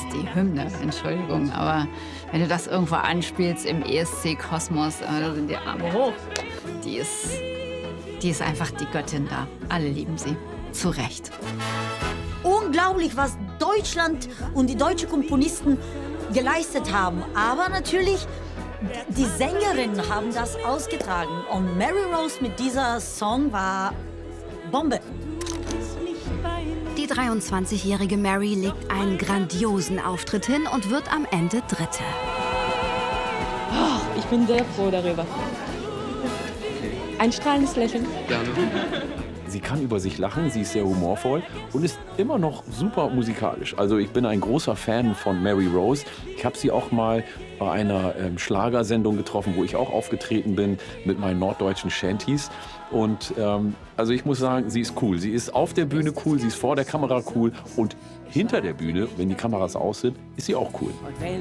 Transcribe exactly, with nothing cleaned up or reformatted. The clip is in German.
die Hymne, Entschuldigung. Aber wenn du das irgendwo anspielst im E S C-Kosmos, äh, da sind die Arme hoch. Die ist, die ist einfach die Göttin da. Alle lieben sie. Zu Recht. Unglaublich, was Deutschland und die deutschen Komponisten geleistet haben. Aber natürlich, die Sängerinnen haben das ausgetragen. Und Mary Rose mit dieser Song war Bombe. Die dreiundzwanzigjährige Mary legt einen grandiosen Auftritt hin und wird am Ende Dritte. Oh, ich bin sehr froh darüber. Ein strahlendes Lächeln. Gerne. Sie kann über sich lachen, sie ist sehr humorvoll und ist immer noch super musikalisch. Also ich bin ein großer Fan von Mary Rose. Ich habe sie auch mal bei einer ähm, Schlagersendung getroffen, wo ich auch aufgetreten bin mit meinen norddeutschen Shanties. Und ähm, also ich muss sagen, sie ist cool. Sie ist auf der Bühne cool, sie ist vor der Kamera cool und hinter der Bühne, wenn die Kameras aus sind, ist sie auch cool.